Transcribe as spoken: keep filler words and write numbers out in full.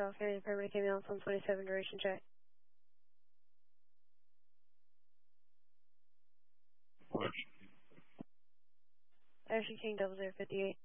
South County Department came out on twenty-seven, duration check. Ashley King, double zero fifty-eight.